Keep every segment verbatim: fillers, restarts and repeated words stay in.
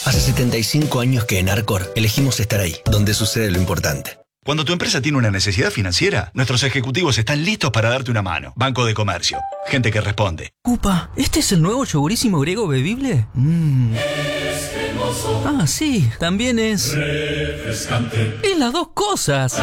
Hace setenta y cinco años que en Arcor elegimos estar ahí, donde sucede lo importante. Cuando tu empresa tiene una necesidad financiera, nuestros ejecutivos están listos para darte una mano. Banco de Comercio. Gente que responde. Upa, ¿este es el nuevo yogurísimo griego bebible? Mm. Ah, sí, también es... refrescante. ¡Es las dos cosas!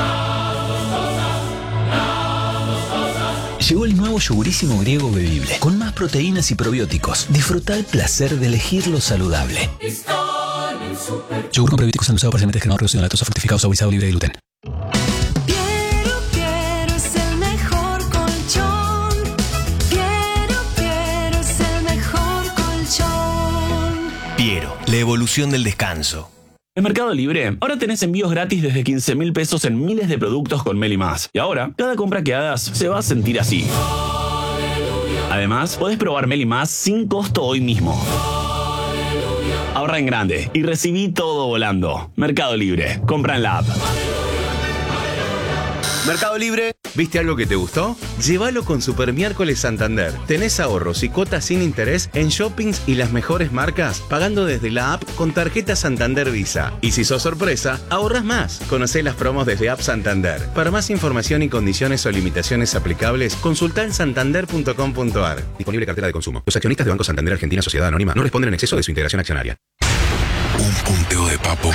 Llegó el nuevo yogurísimo griego bebible, con más proteínas y probióticos. Disfruta el placer de elegir lo saludable. Yogur con probióticos endulzado parcialmente descremado, reducido en lactosa, fructificado, saborizado, libre de gluten. Piero, Piero es el mejor colchón. Piero, Piero es el mejor colchón. Piero, la evolución del descanso. En Mercado Libre, ahora tenés envíos gratis desde quince mil pesos en miles de productos con Meli Más. Y ahora, cada compra que hagas se va a sentir así. Además, podés probar Meli Más sin costo hoy mismo. Ahorra en grande y recibí todo volando. Mercado Libre, compra en la app. Mercado Libre, ¿viste algo que te gustó? Llévalo con Super Miércoles Santander. Tenés ahorros y cuotas sin interés en shoppings y las mejores marcas, pagando desde la app con tarjeta Santander Visa. Y si sos sorpresa, ahorras más. Conocé las promos desde App Santander. Para más información y condiciones o limitaciones aplicables, consultá en santander punto com punto a r. Disponible cartera de consumo. Los accionistas de Banco Santander Argentina Sociedad Anónima no responden en exceso de su integración accionaria. Un punteo de papo.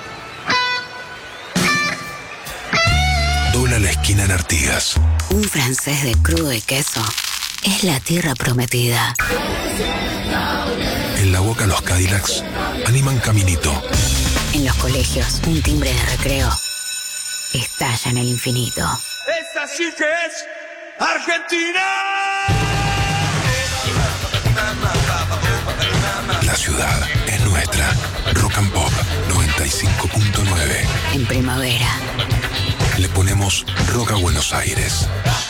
Dobla la esquina en Artigas. Un francés de crudo y queso es la tierra prometida. En la Boca los Cadillacs animan caminito. En los colegios, un timbre de recreo estalla en el infinito. ¡Esa sí que es Argentina! La ciudad es nuestra. Rock and Pop noventa y cinco punto nueve. En primavera le ponemos rock a Buenos Aires.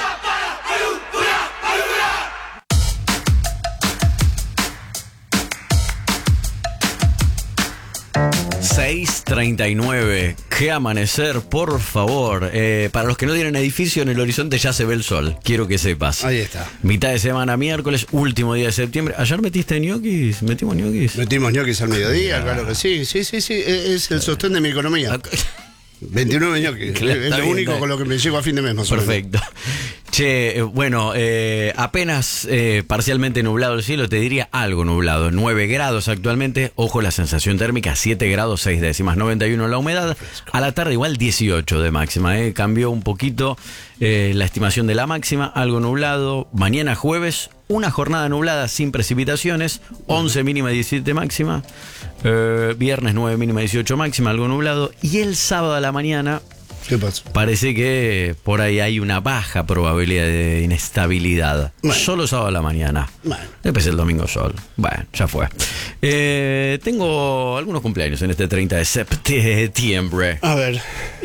seis treinta y nueve. Qué amanecer, por favor. Eh, para los que no tienen edificio, en el horizonte ya se ve el sol. Quiero que sepas. Ahí está. Mitad de semana, miércoles, último día de septiembre. ¿Ayer metiste ñoquis? ¿Metimos ñoquis? Metimos ñoquis al mediodía, claro que sí. Sí, sí, sí. Es el sostén de mi economía. veintinueve ñoquis. Claro, es lo bien, único con lo que me llego a fin de mes, más perfecto. Che, eh, bueno, eh, apenas eh, parcialmente nublado el cielo, te diría algo nublado. nueve grados actualmente, ojo la sensación térmica, siete grados seis décimas, noventa y uno la humedad. A la tarde igual dieciocho de máxima, eh, cambió un poquito eh, la estimación de la máxima, algo nublado. Mañana jueves, una jornada nublada sin precipitaciones, once mínima, diecisiete máxima. Eh, viernes nueve mínima, dieciocho máxima, algo nublado. Y el sábado a la mañana... ¿Qué pasa? Parece que por ahí hay una baja probabilidad de inestabilidad. Bueno. Solo sábado a la mañana. Bueno. Después el domingo sol. Bueno, ya fue. Eh, tengo algunos cumpleaños en este treinta de septiembre. A ver.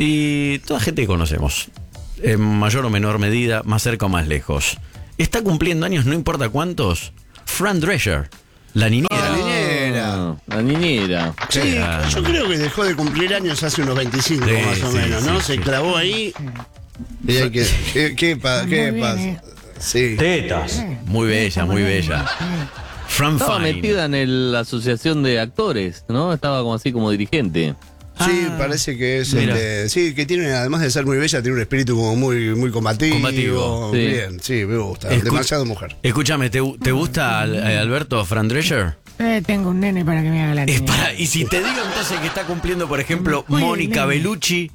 Y toda gente que conocemos. En mayor o menor medida, más cerca o más lejos. Está cumpliendo años, no importa cuántos. Fran Drescher. La niñera. La niñera. La niñera. Sí, yo creo que dejó de cumplir años hace unos veinticinco, sí, más o sí, menos, ¿no? Sí, Se sí. clavó ahí. Y hay que, ¿Qué, qué, pa, qué pasa? Sí. Tetas. Muy bella, muy bella. Fran Estaba Fine. metida en la asociación de actores, ¿no? Estaba como así como dirigente. Sí, ah, parece que es el de, sí, que tiene, además de ser muy bella, tiene un espíritu como muy, muy combativo. Combativo. Sí. Bien, sí, me gusta. Escu demasiado mujer. Escúchame, ¿te, te gusta Alberto Fran Drescher? Eh, tengo un nene para que me haga la niña. Es para, y si te digo entonces que está cumpliendo, por ejemplo, Uy, Mónica Bellucci.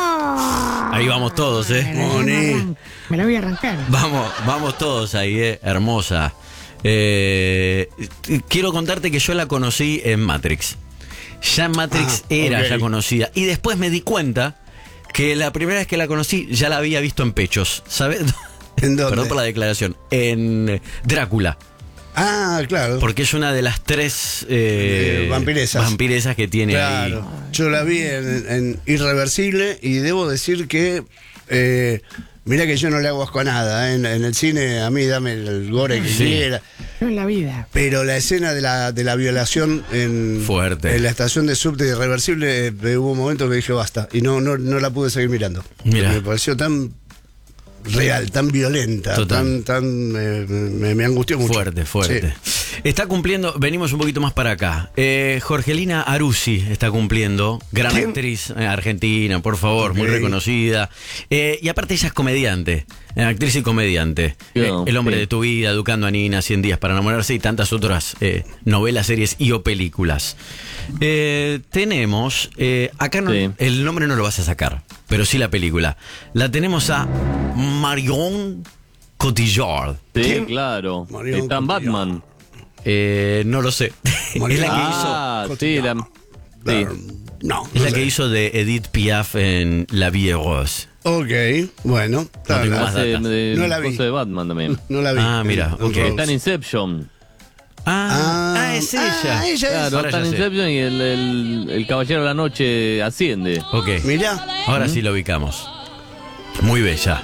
Oh, ahí vamos todos, ¿eh? Moni. Me la voy a arrancar. Vamos, vamos todos ahí, ¿eh? Hermosa. Eh, quiero contarte que yo la conocí en Matrix. Ya en Matrix ah, era okay. ya conocida. Y después me di cuenta que la primera vez que la conocí ya la había visto en Pechos. ¿Sabes? ¿En dónde? Perdón por la declaración. En Drácula. Ah, claro. Porque es una de las tres eh, eh, vampiresas. vampiresas que tiene claro. ahí. Yo la vi en, en Irreversible y debo decir que... Eh, Mirá que yo no le hago asco a nada, ¿eh? en, en el cine a mí dame el gore que sí. quiera. No en la vida. Pero la escena de la, de la violación en, Fuerte. en la estación de subte de Irreversible, eh, hubo un momento que dije basta. Y no, no, no la pude seguir mirando. Mira. Me pareció tan real, tan violenta, Total. tan, tan eh, me, me angustió mucho. Fuerte, fuerte. Sí. Está cumpliendo, venimos un poquito más para acá. Eh, Jorgelina Aruzzi está cumpliendo, gran ¿Quién? actriz eh, argentina, por favor, muy Ok. reconocida. Eh, y aparte ella es comediante, eh, actriz y comediante. Eh, No, El hombre sí. de tu vida, Educando a Nina, cien días para enamorarse y tantas otras eh, novelas, series y o películas. Eh, tenemos, eh, acá no, Sí. el nombre no lo vas a sacar, pero sí la película. La tenemos a Marion Cotillard. Sí, claro. Marion Está en Cotillard. Batman. Eh, no lo sé. es la que hizo, Ah, sí, la, sí. No, es no la sé. que hizo de Edith Piaf en La Vie Rose. Ok, bueno. está No tengo bien. más Hace data. de, No la vi. cosa de Batman también. No la vi. Ah, mira, En- en ok. Rose. Está en Inception. Ah, Ah, ah, es ella. ah, ella es. Claro, Ahora está en ya sé. Inception y el, el, el Caballero de la Noche asciende. Ok. Mirá. Ahora sí lo ubicamos. Muy bella.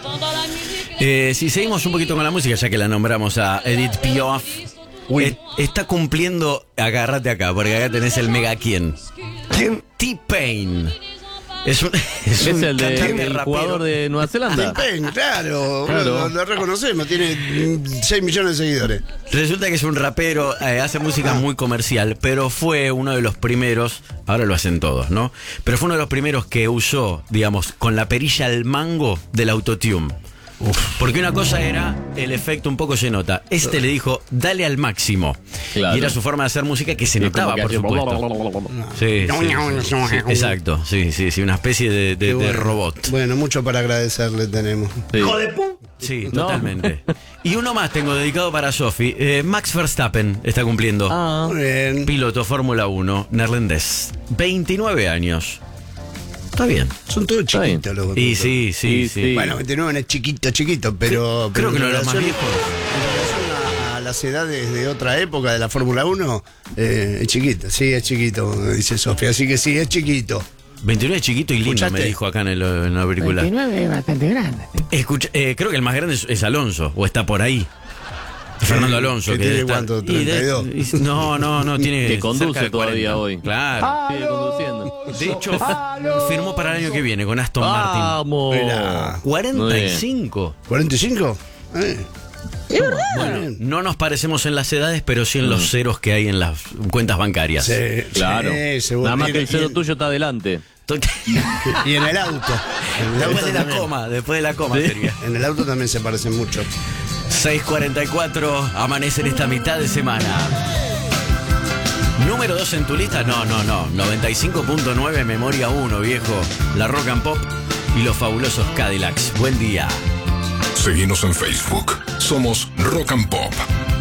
Eh, si seguimos un poquito con la música, ya que la nombramos a Edith Piaf, eh, está cumpliendo, agárrate acá, porque acá tenés el mega quién. ¿Quién? T-Pain. Es, un, es, Es un el, de, cantante el rapero. jugador de Nueva Zelanda. T-Pain, claro. Claro. Lo, lo reconocemos, tiene seis millones de seguidores. Resulta que es un rapero, eh, hace música muy comercial, pero fue uno de los primeros, ahora lo hacen todos, ¿no? Pero fue uno de los primeros que usó, digamos, con la perilla al mango del autotune. Porque una cosa era el efecto, un poco se nota. Este le dijo, dale al máximo. Claro. Y era su forma de hacer música que se Sí, notaba, como que por hace supuesto. Sí, sí, sí, sí, exacto, sí, sí, sí, una especie de, de- Qué de bueno. robot. Bueno, mucho para agradecerle tenemos. Sí. Sí, No. totalmente. Y uno más tengo dedicado para Sofi. Eh, Max Verstappen está cumpliendo. Ah, Muy bien. Piloto Fórmula uno, neerlandés. veintinueve años. Está bien. Son todos Está bien. chiquitos los Y sí, sí, Sí, sí. sí. Bueno, veintinueve es chiquito, chiquito, pero. Creo pero que en uno de los más relación- viejos. En relación a, a las edades de otra época de la Fórmula uno, eh, es chiquito. Sí, es chiquito, dice Sofía. Así que sí, es chiquito. veintinueve es chiquito y lindo, ¿Escuchaste? me dijo acá en, el, en la película. veintinueve es bastante grande. Escucha, eh, creo que el más grande es, es Alonso, o está por ahí. Fernando Alonso. ¿Que tiene está- cuánto? y de- ¿treinta y dos? y- no, no, no, tiene. Que conduce cerca de todavía cuarenta. hoy. Claro. sigue conduciendo. De hecho, firmó para el año que viene con Aston Martin. ¡Vamos! Mirá. cuarenta y cinco. ¿cuarenta y cinco? Eh. Bueno, no nos parecemos en las edades, pero sí en los ceros que hay en las cuentas bancarias. Sí, Claro. sí, seguro. Nada más Y que en- el cero y en- tuyo está adelante. Y en el auto. En el Después auto de la también. coma, después de la coma sería. En el auto también se parecen mucho. seis cuarenta y cuatro, amanece en esta mitad de semana. Número dos en tu lista, no, no, no. noventa y cinco punto nueve, memoria uno, viejo. La Rock and Pop y los fabulosos Cadillacs. Buen día. Seguinos en Facebook. Somos Rock and Pop.